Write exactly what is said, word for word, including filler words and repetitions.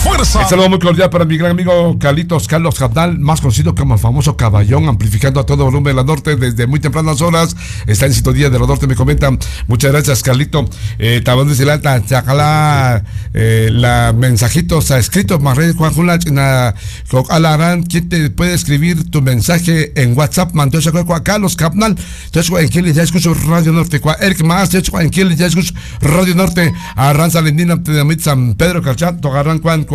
fuerza. Un saludo muy cordial para mi gran amigo Carlitos Carlos Jardal, más conocido como el famoso Caballón, amplificando a todo volumen la Norte desde muy tempranas horas. Está en sintonía de la Norte, me comentan. Muchas gracias, Carlito. Eh, Tabón de Silata, Chacalá, eh, la mensajitos a escritos, Marrey Juan Julach, Alarán, ¿quién te puede escribir tu mensaje en WhatsApp? Mandó ese juego a Carlos Capnal. Entonces, en Kili, ya escucho Radio Norte. Eric más, en Kili, ya escucho Radio Norte. Arranza Lindina, San Pedro Carchat, Togarán, Juan.